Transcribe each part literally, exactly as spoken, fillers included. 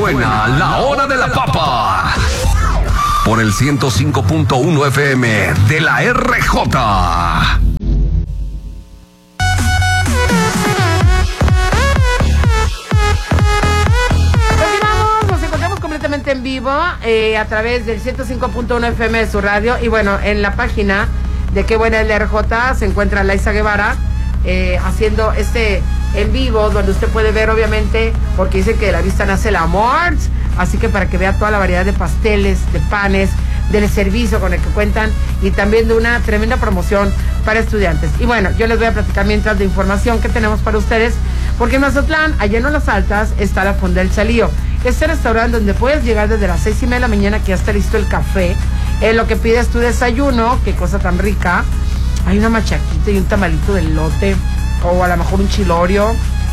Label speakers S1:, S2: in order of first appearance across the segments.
S1: Suena la hora de la papa. Por el ciento cinco punto uno F M de la R J.
S2: Completamente en vivo eh, a través del ciento cinco punto uno F M de su radio. Y bueno, en la página de Qué Buena es la R J se encuentra Laisa Guevara eh, haciendo este en vivo, donde usted puede ver, obviamente, porque dicen que de la vista nace el amor, así que para que vea toda la variedad de pasteles, de panes, del servicio con el que cuentan, y también de una tremenda promoción para estudiantes. Y bueno, yo les voy a platicar mientras de información que tenemos para ustedes, porque en Mazatlán, allá en Las Altas, está la Fonda del Chalío. Este restaurante donde puedes llegar desde las seis y media de la mañana, que ya está listo el café, en lo que pides tu desayuno, qué cosa tan rica. Hay una machaquita y un tamalito de elote, o a lo mejor un chilorio,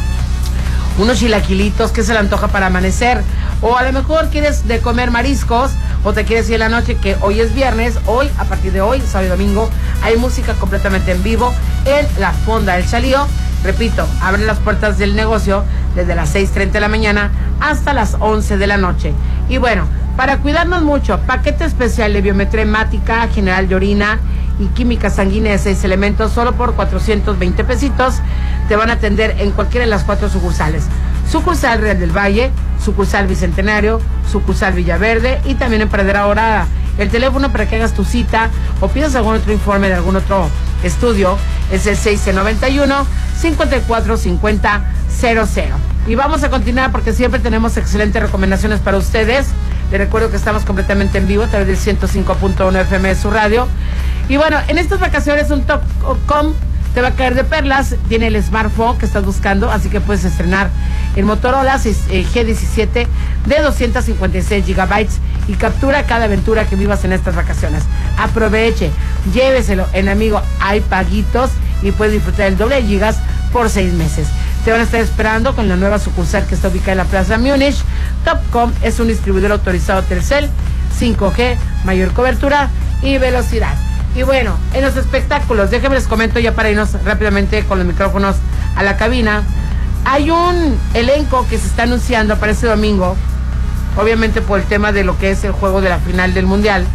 S2: unos chilaquilitos que se le antoja para amanecer, o a lo mejor quieres de comer mariscos, o te quieres ir en la noche, que hoy es viernes. Hoy, a partir de hoy, sábado y domingo, hay música completamente en vivo en la Fonda del Chalío. Repito, abren las puertas del negocio desde las seis treinta de la mañana hasta las once de la noche. Y bueno, para cuidarnos mucho, paquete especial de biometría hemática, general de orina y química sanguínea de seis elementos, solo por cuatrocientos veinte pesitos. Te van a atender en cualquiera de las cuatro sucursales. Sucursal Real del Valle, sucursal Bicentenario, sucursal Villaverde y también en Pradera Dorada. El teléfono para que hagas tu cita o pidas algún otro informe de algún otro estudio es el seis noventa y uno, cincuenta y cuatro cincuenta cero cero. Y vamos a continuar porque siempre tenemos excelentes recomendaciones para ustedes. Les recuerdo que estamos completamente en vivo a través del ciento cinco punto uno F M de su radio. Y bueno, en estas vacaciones un Top Com te va a caer de perlas. Tiene el smartphone que estás buscando, así que puedes estrenar el Motorola G diecisiete de doscientos cincuenta y seis gigabytes y captura cada aventura que vivas en estas vacaciones. Aproveche, lléveselo en amigo, hay paguitos y puedes disfrutar el doble de gigas por seis meses. Te van a estar esperando con la nueva sucursal que está ubicada en la Plaza Múnich. Topcom es un distribuidor autorizado Telcel, cinco G, mayor cobertura y velocidad. Y bueno, en los espectáculos, déjenme les comento ya para irnos rápidamente con los micrófonos a la cabina. Hay un elenco que se está anunciando para este domingo, obviamente por el tema de lo que es el juego de la final del Mundial.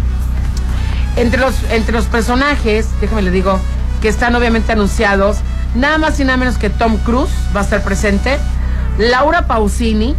S2: Entre los, entre los personajes, déjenme les digo, que están obviamente anunciados, nada más y nada menos que Tom Cruise va a estar presente, Laura Pausini,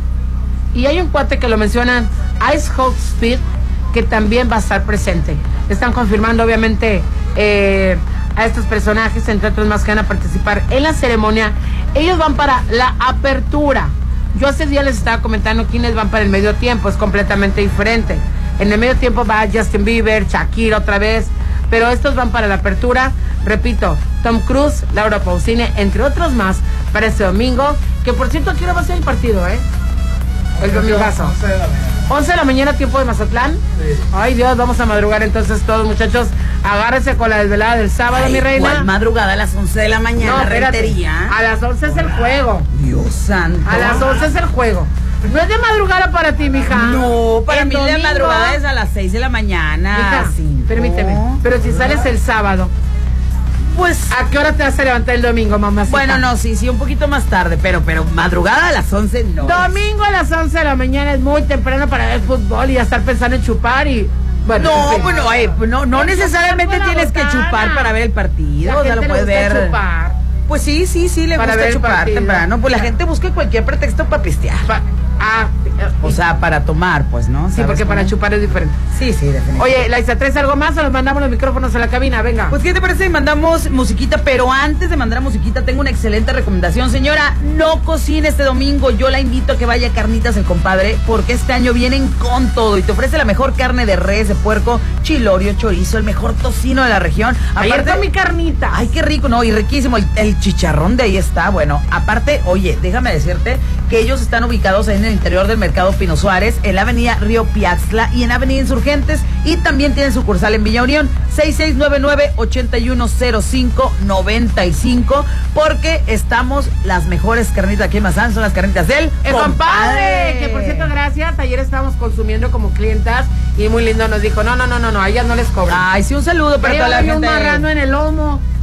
S2: y hay un cuate que lo mencionan, Ice Hawk Speed, que también va a estar presente. Están confirmando obviamente eh, a estos personajes, entre otros más, que van a participar en la ceremonia. Ellos van para la apertura. Yo hace días les estaba comentando quiénes van para el medio tiempo, es completamente diferente. En el medio tiempo va Justin Bieber, Shakira otra vez, pero estos van para la apertura. Repito, Tom Cruise, Laura Pausini, entre otros más, para este domingo, que por cierto, ¿qué hora va a ser el partido, eh? El domingazo. once de la mañana, tiempo de Mazatlán. Sí. Ay, Dios, vamos a madrugar entonces todos, muchachos. Agárrense con la desvelada del sábado. Ay, mi reina.
S3: ¿Cuál madrugada? A las once de la mañana, no, rentería.
S2: A las once es el juego.
S3: Dios santo.
S2: A las once es el juego. No es de madrugada para ti, mija.
S3: No, para
S2: el
S3: mí
S2: domingo,
S3: de madrugada es a las seis de la mañana.
S2: Mija,
S3: cinco.
S2: Permíteme. Pero si sales el sábado, pues, ¿a qué hora te vas a levantar el domingo, mamacita?
S3: Bueno, no, sí, sí, un poquito más tarde, pero pero madrugada a las once no.
S2: Domingo a las once de la mañana es muy temprano para ver fútbol y ya estar pensando en chupar y... Bueno,
S3: no,
S2: en fin.
S3: bueno, eh, no, no necesariamente tienes que chupar para ver el partido, ya lo puedes ver.
S2: Chupar.
S3: Pues sí, sí, sí, le
S2: para
S3: gusta chupar temprano. Pues la gente busca cualquier pretexto para pistear. Pa
S2: ah,
S3: o sea, para tomar, pues, ¿no?
S2: Sí, porque cómo? Para chupar es diferente.
S3: Sí, sí, definitivamente.
S2: Oye, Laisa, ¿traes algo más o nos mandamos los micrófonos a la cabina? Venga.
S3: Pues, ¿qué te parece si mandamos musiquita? Pero antes de mandar musiquita, tengo una excelente recomendación. Señora, no cocine este domingo. Yo la invito a que vaya a Carnitas El Compadre, porque este año vienen con todo y te ofrece la mejor carne de res, de puerco, chilorio, chorizo, el mejor tocino de la región.
S2: Aparte, mi carnita.
S3: Ay, qué rico, ¿no? Y riquísimo. El, el chicharrón de ahí está. Bueno, aparte, oye, déjame decirte que ellos están ubicados ahí en el interior del mercado Pino Suárez, en la avenida Río Piaxtla y en avenida Insurgentes, y también tienen sucursal en Villa Unión. Seis seis nueve nueve, ocho uno cero cinco, nueve cinco, porque estamos las mejores carnitas aquí en Mazatlán, son las carnitas del
S2: El compadre. compadre. Que por cierto, gracias, ayer estábamos consumiendo como clientas y muy lindo nos dijo, no, no, no, no, no, a ellas no les cobran.
S3: Ay, sí, un saludo para
S2: toda
S3: la gente.
S2: un marrano en el lomo.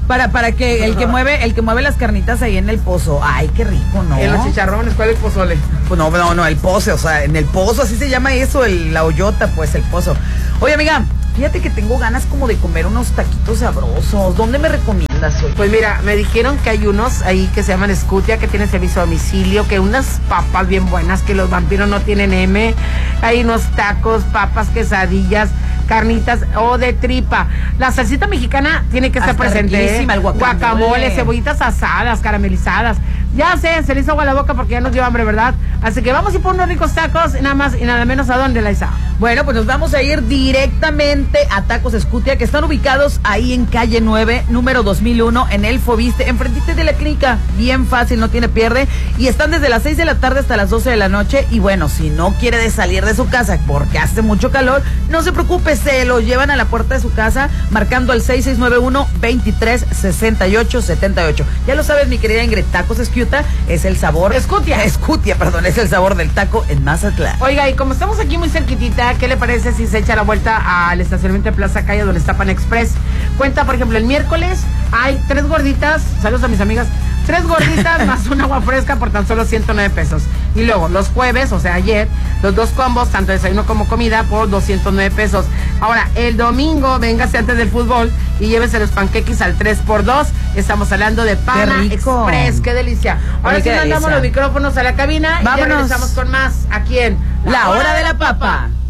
S3: Para, para que el que mueve, el que mueve las carnitas ahí en el pozo. Ay, qué rico, ¿no?
S2: En los chicharrones, ¿cuál es el pozole?
S3: Pues no, no, no, el pozo, o sea, en el pozo, así se llama eso, el, la hoyota, pues, el pozo. Oye, amiga, fíjate que tengo ganas como de comer unos taquitos sabrosos. ¿Dónde me recomiendas hoy?
S2: Pues mira, me dijeron que hay unos ahí que se llaman Scutia, que tienen servicio a domicilio, que unas papas bien buenas, que los vampiros no tienen M. Hay unos tacos, papas, quesadillas, carnitas o de tripa. La salsita mexicana tiene que estar
S3: Hasta
S2: presente.
S3: riquísima, el guacamole.
S2: Guacamole, cebollitas asadas, caramelizadas. Ya sé, se le hizo agua a la boca porque ya nos dio hambre, ¿verdad? Así que vamos a ir por unos ricos tacos, nada más y nada menos. ¿A dónde, Laisa?
S3: Bueno, pues nos vamos a ir directamente a Tacos Scutia, que están ubicados ahí en calle nueve, número dos mil uno, en el Fobiste, enfrentito de la clínica. Bien fácil, no tiene pierde. Y están desde las seis de la tarde hasta las doce de la noche. Y bueno, si no quiere de salir de su casa porque hace mucho calor, no se preocupe, se lo llevan a la puerta de su casa marcando al seis seis nueve uno, veintitrés sesenta y ocho setenta y ocho. Ya lo sabes, mi querida Ingrid, Tacos Scutia es el sabor...
S2: Scutia.
S3: Scutia, perdón, es el sabor del taco en Mazatlán.
S2: Oiga, y como estamos aquí muy cerquitita, ¿qué le parece si se echa la vuelta al estacionamiento de Plaza Calle donde está Pan Express? Cuenta, por ejemplo, el miércoles hay tres gorditas, saludos a mis amigas, tres gorditas más un agua fresca por tan solo ciento nueve pesos. Y luego los jueves, o sea ayer, los dos combos, tanto desayuno como comida, por doscientos nueve pesos. Ahora, el domingo, véngase antes del fútbol y llévese los panquequis al tres por dos. Estamos hablando de Pana Express, qué delicia. Ahora sí mandamos los micrófonos a la cabina. Vámonos. Y ya regresamos con más aquí en
S3: La Hora de la Papa.